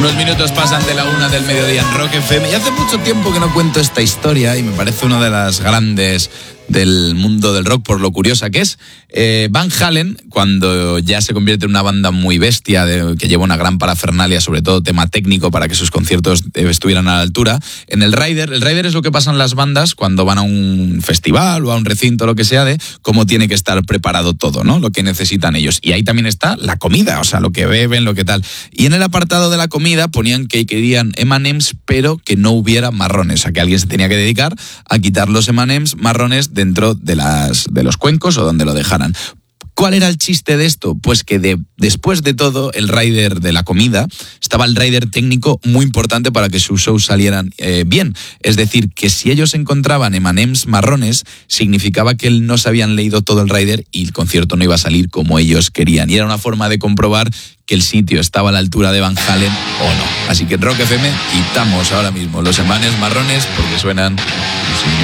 Unos minutos pasan de la 1 del mediodía en Rock FM y hace mucho tiempo que no cuento esta historia y me parece una de las grandes del mundo del rock por lo curiosa que es. Van Halen, cuando ya se convierte en una banda muy bestia, que lleva una gran parafernalia, sobre todo tema técnico, para que sus conciertos estuvieran a la altura, en el rider es lo que pasan las bandas cuando van a un festival o a un recinto, lo que sea, de cómo tiene que estar preparado todo, ¿no? Lo que necesitan ellos. Y ahí también está la comida, o sea, lo que beben, lo que tal. Y en el apartado de la comida ponían que querían M&M's, pero que no hubiera marrones, o sea, que alguien se tenía que dedicar a quitar los M&M's marrones dentro de los cuencos o donde lo dejaran. ¿Cuál era el chiste de esto? Pues que después de todo, el rider de la comida, estaba el rider técnico muy importante para que sus shows salieran bien. Es decir, que si ellos encontraban M&M's marrones, significaba que no se habían leído todo el rider y el concierto no iba a salir como ellos querían. Y era una forma de comprobar que el sitio estaba a la altura de Van Halen o no. Así que en Rock FM quitamos ahora mismo los M&M's marrones porque suenan...